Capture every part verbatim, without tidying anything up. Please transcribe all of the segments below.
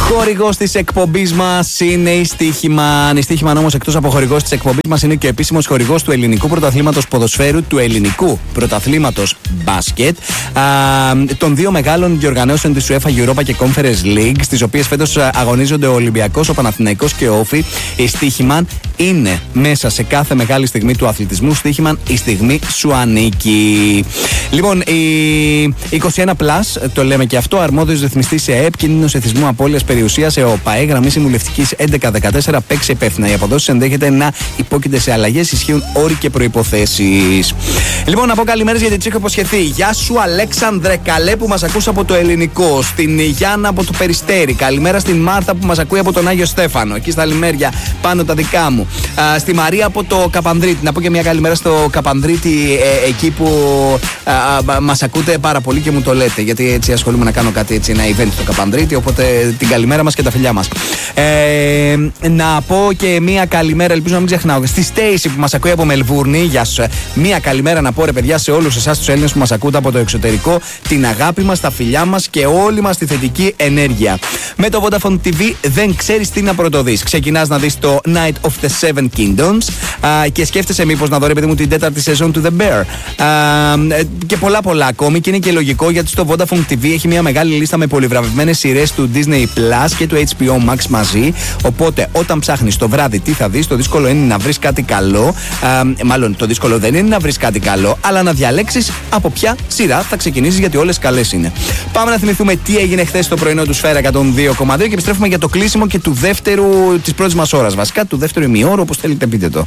Χορηγός της εκπομπής μας είναι η Στοίχημαν. Η Στοίχημαν όμως, εκτός από χορηγός της εκπομπής μας, είναι και επίσημος χορηγός του ελληνικού πρωταθλήματος ποδοσφαίρου, του ελληνικού πρωταθλήματος μπάσκετ, α, των δύο μεγάλων διοργανώσεων της UEFA Europa και Conference League, στις οποίες φέτος αγωνίζονται ο Ολυμπιακός, ο Παναθηναϊκός και ο Όφη. Η Στοίχημαν είναι μέσα σε κάθε μεγάλη στιγμή του αθλητισμού. Στοίχημαν, η στιγμή σου ανήκει. Λοιπόν, η είκοσι ένα πλας, το λέμε και αυτό, αρμόδιος ρυθμιστής σε ΕΕΠ, κίνδυνος εθισμού, απώλειας περιουσίας, ΕΟΠΑΕ, γραμμή συμβουλευτικής έντεκα δεκατέσσερα, παίξει υπεύθυνα. Οι αποδόσεις ενδέχεται να υπόκεινται σε αλλαγές, ισχύουν όροι και προϋποθέσεις. Λοιπόν, να πω καλημέρες γιατί τις έχω υποσχεθεί. Γεια σου, Αλέξανδρε, καλέ που μας ακούς από το Ελληνικό. Στην Γιάννα από το Περιστέρι. Καλημέρα στην Μάρθα που μας ακούει από τον Άγιο Στέφανο. Εκεί στα λιμέρια πάνω τα δικά μου. Α, στη Μαρία από το Καπανδρίτη. Να πω και μια καλημέρα στο Καπανδρίτη, ε, εκεί που α, α, μας ακούτε πάρα πολύ και μου το λέτε. Γιατί έτσι ασχολούμαι να κάνω κάτι, έτσι, ένα event στο Καπανδρίτη. Οπότε την καλημέρα μας και τα φιλιά μας. Ε, να πω και μια καλημέρα, ελπίζω να μην ξεχνάω, στη Στέισι που μας ακούει από Μελβούρνη. Γεια σου. Μια καλημέρα να πω, ρε παιδιά, σε όλους εσάς τους Έλληνες που μας ακούτε από το εξωτερικό. Την αγάπη μας, τα φιλιά μας και όλη μας τη θετική ενέργεια. Με το Vodafone τι βι δεν ξέρεις τι να πρωτοδείς. Ξεκινάς να δεις το Night of the Seven Kingdoms α, και σκέφτεσαι μήπως να δω, ρε παιδί μου, την τέταρτη σεζόν του The Bear. Α, και πολλά πολλά ακόμη, και είναι και λογικό γιατί στο Vodafone τι βι έχει μια μεγάλη λίστα με πολυβραβευμένες σειρές του Disney Plus και του έιτς μπι ο Max μαζί. Οπότε όταν ψάχνεις το βράδυ τι θα δεις, το δύσκολο είναι να βρεις κάτι καλό. Α, μάλλον το δύσκολο δεν είναι να βρεις κάτι καλό, αλλά να διαλέξεις από ποια σειρά θα ξεκινήσεις, γιατί όλες καλές είναι. Πάμε να θυμηθούμε τι έγινε χθες το πρωινό του Σφαίρα εκατόν δύο κόμμα δύο και επιστρέφουμε για το κλείσιμο και του δεύτερου, της πρώτης μας ώρας. Βασικά του δεύτερου ημιώρου, όπως θέλετε πείτε το.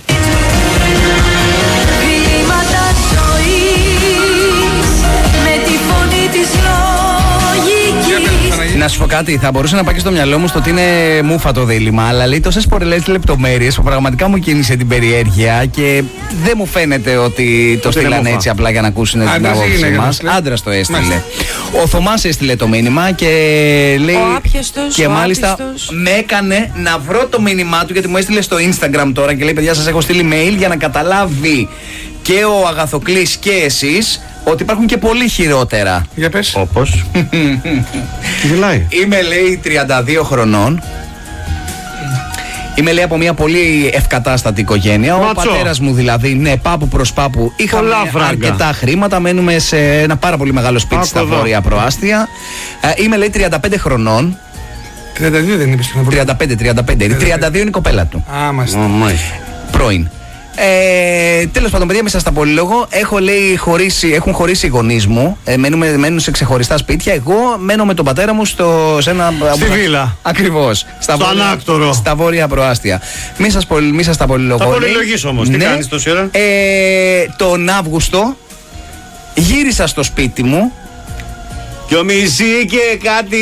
Να σου πω κάτι, θα μπορούσε να πάει και στο μυαλό μου στο ότι είναι μούφα το δίλημμα, αλλά λέει τόσες πολλές λεπτομέρειες που πραγματικά μου κίνησε την περιέργεια και δεν μου φαίνεται ότι το στείλανε έτσι απλά για να ακούσουν την άποψή μας. Άντρας το έστειλε. Μάλιστα. Ο Θωμάς έστειλε το μήνυμα και λέει. Ο άπιαστος, και ο μάλιστα άπιστος. Με έκανε να βρω το μήνυμά του, γιατί μου έστειλε στο Instagram τώρα και λέει: παιδιά, σας έχω στείλει mail για να καταλάβει και ο Αγαθοκλής και εσείς ότι υπάρχουν και πολύ χειρότερα. Για πες. Όπως. Μιλάει. Είμαι, λέει, τριάντα δύο χρονών. Είμαι, λέει, από μια πολύ ευκατάστατη οικογένεια. Ματσό. Ο πατέρας μου δηλαδή, ναι, πάπου προς πάπου. Είχαμε αρκετά χρήματα. Μένουμε σε ένα πάρα πολύ μεγάλο σπίτι Άκου στα εδώ. Βόρεια Προάστια. Είμαι, λέει, τριάντα πέντε χρονών. τριάντα δύο δεν είπες? τριάντα πέντε, τριάντα πέντε. τριάντα δύο είναι η κοπέλα του. Α, μάλιστα. Πρώην. Ε, τέλος πάντων, παιδιά, μην σας τα πολυλογώ. Έχω, λέει, χωρίσει, έχουν χωρίσει οι γονείς μου. Ε, μένουμε, μένουν σε ξεχωριστά σπίτια. Εγώ μένω με τον πατέρα μου στο, σε ένα. Στη βίλα. Ακριβώς. Στα, στο ανάκτορο. Στα Βόρεια Προάστια. Μην σας, μη σας τα πολυλογώ. Θα πολυλογήσω όμως. Ναι. Τι κάνεις τόση ώρα? Ε, τον Αύγουστο γύρισα στο σπίτι μου. Και ο μισή και κάτι.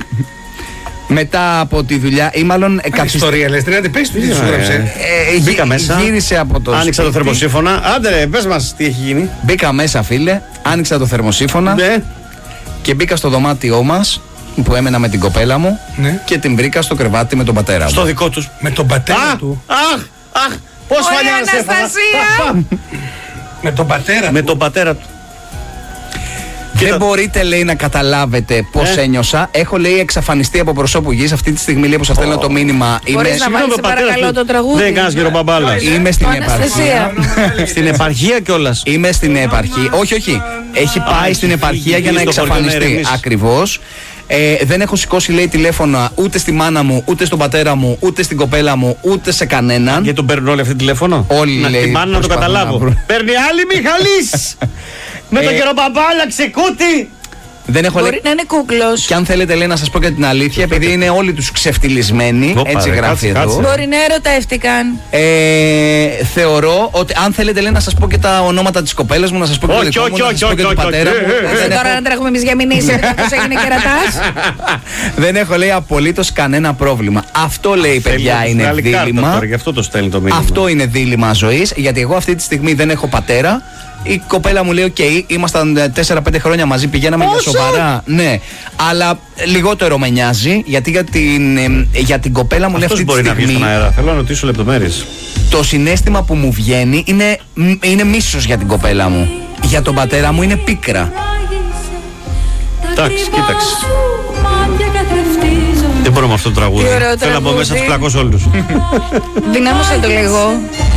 Μετά από τη δουλειά, ή μάλλον ιστορία λες, τριάντα πες τι σου έγραψε. Μπήκα μέσα. Γύρισε από το Άνοιξα σπίτι. το θερμοσύφωνα. Άντε ρε, πες μας τι έχει γίνει. Μπήκα μέσα, φίλε. Άνοιξα το θερμοσύφωνα. Ναι. Και μπήκα στο δωμάτιό μας που έμενα με την κοπέλα μου. Ναι. Και την βρήκα στο κρεβάτι με τον πατέρα μου. Στο δικό τους. Με τον πατέρα Α, του. Αχ, αχ, πώς φαλιάρες Αναστασία. Με τον πατέρα του. Με τον πατέρα του. Δεν Κοίτα. μπορείτε, λέει, να καταλάβετε πώς Ε. ένιωσα. Έχω, λέει, εξαφανιστεί από προσώπου γης. Αυτή τη στιγμή, λέει, που σας στέλνω το μήνυμα. Μπορείς να βάλεις, σε παρακαλώ, το τραγούδι. Δεν κάνεις γεροπαμπάλας. Είμαι στην επαρχία. Στην επαρχία κιόλας. Είμαι στην επαρχία. Όχι, όχι. Έχει πάει έχει στην φύγει, επαρχία για να φύγει στο χωριό να εξαφανιστεί. ηρεμήσει. Ακριβώς. Ε, δεν έχω σηκώσει, λέει, τηλέφωνα ούτε στη μάνα μου, ούτε στον πατέρα μου, ούτε στην κοπέλα μου, ούτε σε κανέναν. Και τον παίρνουν όλοι αυτή τηλέφωνο. Όλοι, να, λέει, τη μάνα να το προσπαθούν καταλάβω. να βρουν. Παίρνει άλλη Μιχαλής. Με Ε. τον γεροπαμπάλα ξεκούτη. Δεν έχω, Μπορεί λέει, να είναι κούκλος. και αν θέλετε, λέει, να σας πω και την αλήθεια, επειδή είναι όλοι τους ξεφτυλισμένοι, Όπα, έτσι ρε, γράφει κάτσε, εδώ. κάτσε. Μπορεί να ερωτεύτηκαν. Ε, θεωρώ ότι αν θέλετε, λέει, να σας πω και τα ονόματα της κοπέλας μου, να σας πω και το Όχι, δικό μου, όχι, να σας όχι, πω και του όχι, πατέρα όχι, μου. ε, ε, Δεν Τώρα έχω- να τρέχουμε εμείς για μηνύσεις πώς έγινε κερατάς. Δεν έχω, λέει, απολύτως κανένα πρόβλημα. Αυτό, λέει, παιδιά, Θέλει είναι βγάλει κάρτα δίλημμα. τώρα, γι' αυτό το στέλνει το μήνυμα. Αυτό είναι δίλημμα ζωής, γιατί εγώ αυτή τη στιγμή δεν έχω πατέρα. Η κοπέλα μου λέει: Οκ, okay, ήμασταν τέσσερα πέντε χρόνια μαζί, πηγαίναμε για σοβαρά. Ναι, αλλά λιγότερο με νοιάζει, γιατί για την, ε, για την κοπέλα μου λέει Αυτός αυτή τη μπορεί να βγει στιγμή. στον αέρα. Θέλω να ρωτήσω λεπτομέρειες. Το συναίσθημα που μου βγαίνει είναι, είναι μίσος για την κοπέλα μου. Για τον πατέρα μου είναι πίκρα. Εντάξει, κοίταξε. Δεν μπορώ με αυτό το τραγούδι. Τι ωραίο Θέλω να μπω τραγούδι. μέσα του πλακώ όλου. Δυνάμωσε το λίγο.